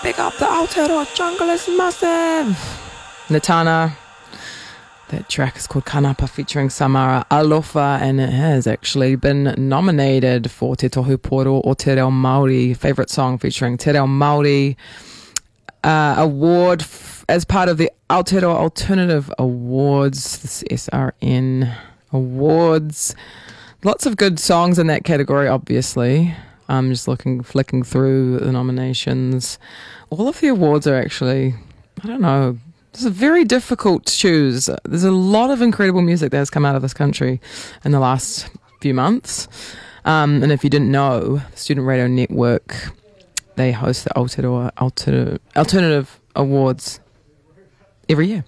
Big up the Aotearoa jungle is massive. Natana. That track is called Kanapa featuring Samara Alofa, and it has actually been nominated for Te Tohu Poro o Te Reo Māori, favourite song featuring Te Reo Māori award as part of the Aotearoa Alternative Awards, this SRN Awards. Lots of good songs in that category, obviously. I'm just flicking through the nominations. All of the awards are actually, I don't know, it's very difficult to choose. There's a lot of incredible music that has come out of this country in the last few months. And if you didn't know, Student Radio Network, they host the Aotearoa Alternative Awards every year.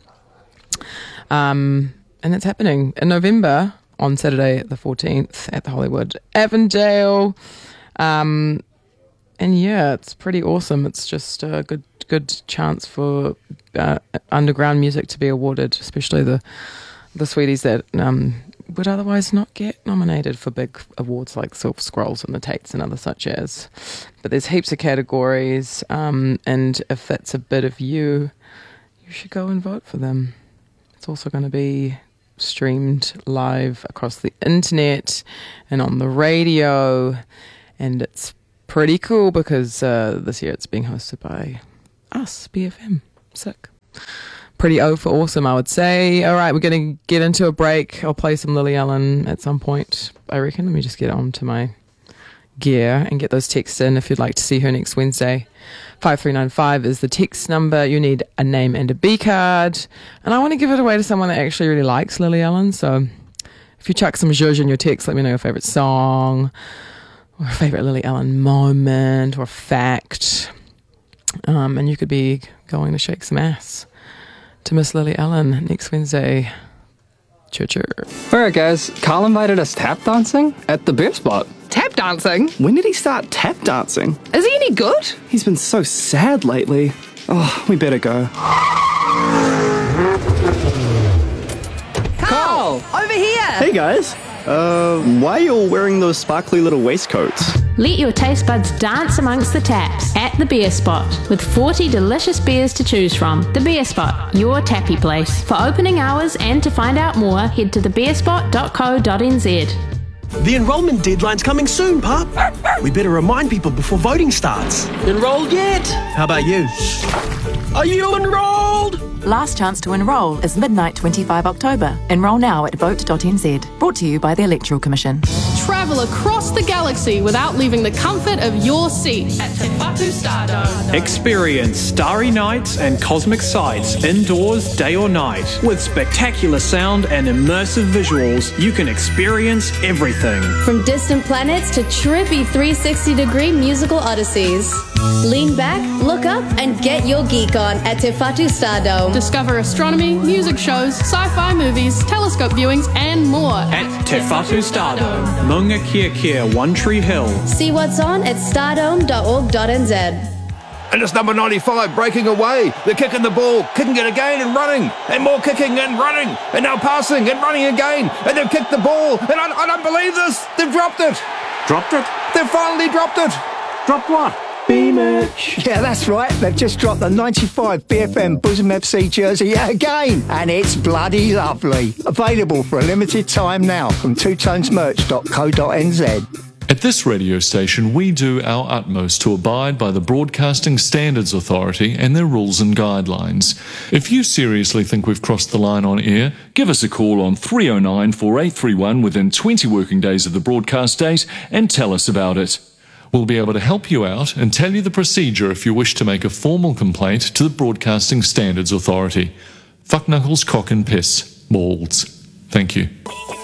And it's happening in November on Saturday the 14th at the Hollywood Avondale. And yeah, it's pretty awesome. It's just a good chance for underground music to be awarded, especially the sweeties that would otherwise not get nominated for big awards like Silver Scrolls and the Tates and other such as. But there's heaps of categories, and if that's a bit of you, you should go and vote for them. It's also going to be streamed live across the internet and on the radio, and it's pretty cool because this year it's being hosted by us, BFM. Sick. Pretty for awesome, I would say. All right, we're going to get into a break. I'll play some Lily Allen at some point, I reckon. Let me just get on to my gear and get those texts in if you'd like to see her next Wednesday. 5395 is the text number. You need a name and a B card. And I want to give it away to someone that actually really likes Lily Allen. So if you chuck some zhuzh in your text, let me know your favourite song or a favourite Lily Allen moment or fact. And you could be going to shake some ass to Miss Lily Allen next Wednesday. Choo-choo. Alright guys, Carl invited us tap dancing at the beer spot. Tap dancing? When did he start tap dancing? Is he any good? He's been so sad lately. Oh, we better go. Carl! Over here! Hey guys. Why are you all wearing those sparkly little waistcoats? Let your taste buds dance amongst the taps at the Beer Spot with 40 delicious beers to choose from. The Beer Spot, your tappy place. For opening hours and to find out more, head to thebeerspot.co.nz. The enrolment deadline's coming soon, pup. We better remind people before voting starts. Enrolled yet? How about you? Are you enrolled? Last chance to enrol is midnight 25 October. Enrol now at vote.nz. Brought to you by the Electoral Commission. Travel across the galaxy without leaving the comfort of your seat at Te Whatu Stardome. Experience starry nights and cosmic sights indoors, day or night. With spectacular sound and immersive visuals, you can experience everything. From distant planets to trippy 360-degree musical odysseys. Lean back, look up, and get your geek on at Te Whatu Stardome. Discover astronomy, music shows, sci-fi movies, telescope viewings, and more at Te Whatu Stardome, Maunga Kia, One Tree Hill. See what's on at stardome.org.nz. And it's number 95 breaking away. They're kicking the ball, kicking it again and running. And more kicking and running. And now passing and running again. And they've kicked the ball. And I don't believe this. They've dropped it. Dropped it? They've finally dropped it. Dropped what? B-Merch. Yeah, that's right. They've just dropped the 95 BFM Bosom FC jersey yet again. And it's bloody lovely. Available for a limited time now from twotonesmerch.co.nz. At this radio station, we do our utmost to abide by the Broadcasting Standards Authority and their rules and guidelines. If you seriously think we've crossed the line on air, give us a call on 309 4831 within 20 working days of the broadcast date and tell us about it. We'll be able to help you out and tell you the procedure if you wish to make a formal complaint to the Broadcasting Standards Authority. Fuck knuckles, cock and piss. Balls. Thank you.